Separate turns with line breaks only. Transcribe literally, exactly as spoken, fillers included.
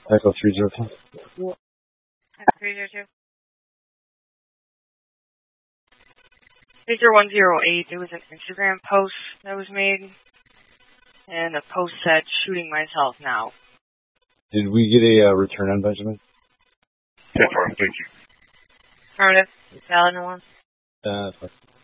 Echo three zero two.
three zero two. three zero one zero eight, there was an Instagram post that was made, and the post said, shooting myself now.
Did we get a uh, return on Benjamin?
ten four, thank you.
Affirmative. Valid one.
Uh,